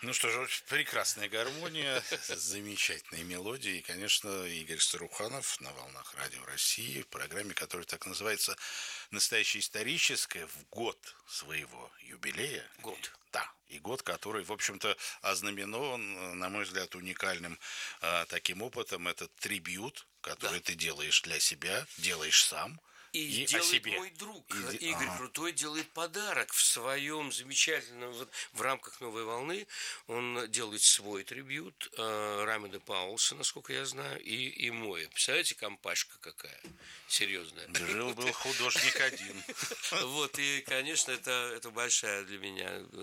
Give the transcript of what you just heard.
Ну что же, прекрасная гармония, замечательные мелодии. И, конечно, Игорь Старуханов на волнах Радио России в программе, которая так называется «Настоящее историческое» в год своего юбилея. Год. Да, и год, который, в общем-то, ознаменован, на мой взгляд, уникальным таким опытом. Это трибьют, который Да. ты делаешь для себя, делаешь сам И и о делает себе. мой друг Игорь Ага. Крутой, делает подарок в своем замечательном, вот, в рамках «Новой волны». Он делает свой трибют Рамида Паулса, насколько я знаю, и мой. Представляете, компашка какая серьезная. Жил-был художник один. Вот, и, конечно, это большая для меня